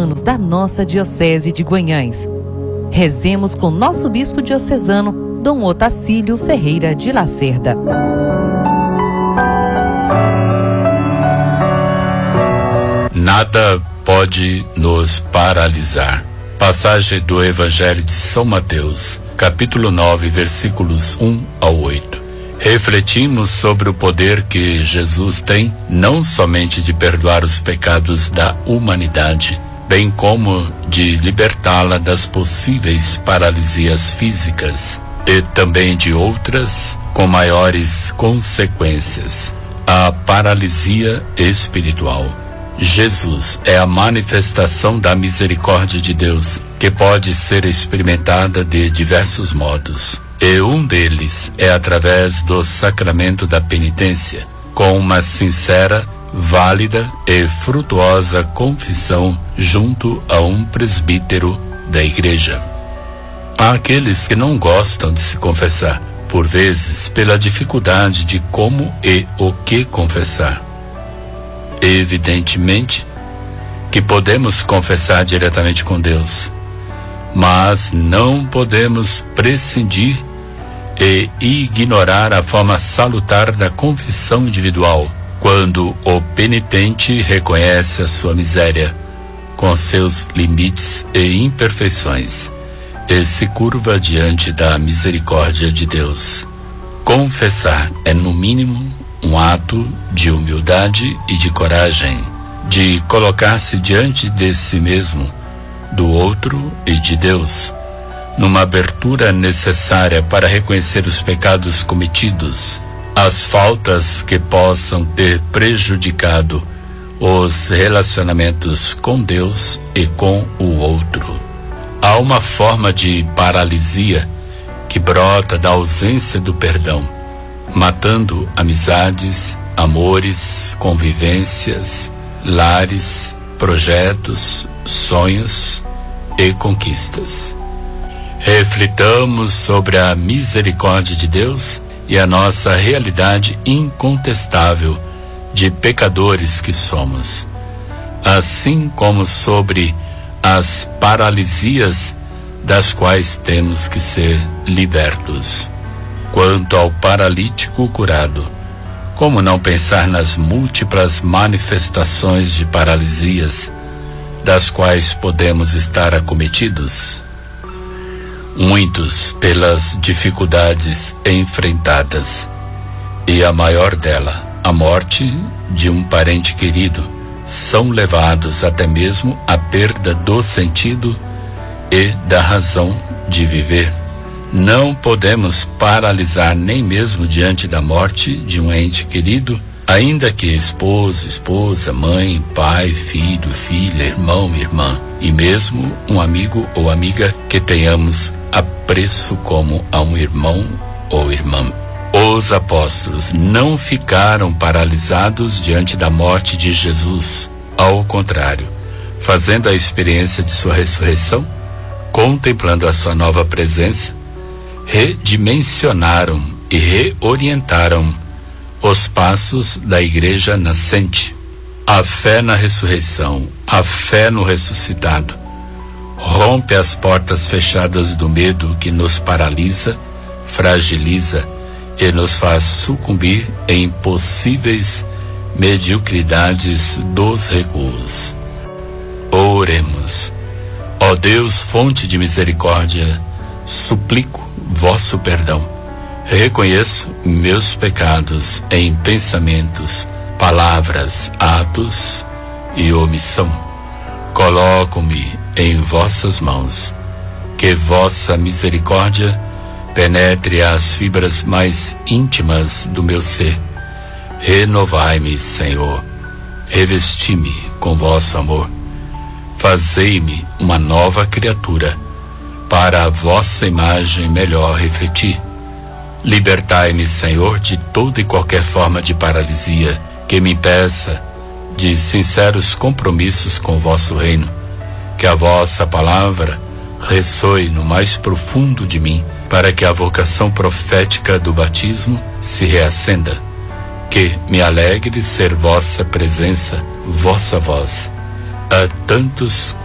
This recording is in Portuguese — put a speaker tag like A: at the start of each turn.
A: diocesanos da nossa Diocese de Guanhães. Rezemos com nosso bispo diocesano, Dom Otacílio Ferreira de Lacerda.
B: Nada pode nos paralisar. Passagem do Evangelho de São Mateus, capítulo 9, versículos 1 ao 8. Refletimos sobre o poder que Jesus tem, não somente de perdoar os pecados da humanidade, bem como de libertá-la das possíveis paralisias físicas e também de outras com maiores consequências, a paralisia espiritual. Jesus é a manifestação da misericórdia de Deus, que pode ser experimentada de diversos modos. E um deles é através do sacramento da penitência, com uma sincera, válida e frutuosa confissão junto a um presbítero da igreja. Há aqueles que não gostam de se confessar, por vezes pela dificuldade de como e o que confessar. Evidentemente que podemos confessar diretamente com Deus, mas não podemos prescindir e ignorar a forma salutar da confissão individual, quando o penitente reconhece a sua miséria, com seus limites e imperfeições, e se curva diante da misericórdia de Deus. Confessar é, no mínimo, um ato de humildade e de coragem, de colocar-se diante de si mesmo, do outro e de Deus, numa abertura necessária para reconhecer os pecados cometidos, as faltas que possam ter prejudicado os relacionamentos com Deus e com o outro. Há uma forma de paralisia que brota da ausência do perdão, matando amizades, amores, convivências, lares, projetos, sonhos e conquistas. Reflitamos sobre a misericórdia de Deus e a nossa realidade incontestável de pecadores que somos, assim como sobre as paralisias das quais temos que ser libertos. Quanto ao paralítico curado, como não pensar nas múltiplas manifestações de paralisias das quais podemos estar acometidos? Muitos, pelas dificuldades enfrentadas, e a maior dela, a morte de um parente querido, são levados até mesmo à perda do sentido e da razão de viver. Não podemos paralisar nem mesmo diante da morte de um ente querido, ainda que esposa, mãe, pai, filho, filha, irmão, irmã, e mesmo um amigo ou amiga que tenhamos apreço como a um irmão ou irmã. Os apóstolos não ficaram paralisados diante da morte de Jesus. Ao contrário, fazendo a experiência de sua ressurreição, contemplando a sua nova presença, redimensionaram e reorientaram os passos da igreja nascente. A fé na ressurreição, a fé no ressuscitado, rompe as portas fechadas do medo que nos paralisa, fragiliza e nos faz sucumbir em possíveis mediocridades dos recuos. Oremos. Ó Deus, fonte de misericórdia, suplico vosso perdão. Reconheço meus pecados em pensamentos, palavras, atos e omissão. Coloco-me em vossas mãos. Que vossa misericórdia penetre as fibras mais íntimas do meu ser. Renovai-me, Senhor. Revesti-me com vosso amor. Fazei-me uma nova criatura, para a vossa imagem melhor refletir. Libertai-me, Senhor, de toda e qualquer forma de paralisia que me impeça de sinceros compromissos com o vosso reino. Que a vossa palavra ressoe no mais profundo de mim, para que a vocação profética do batismo se reacenda. Que me alegre ser vossa presença, vossa voz, a tantos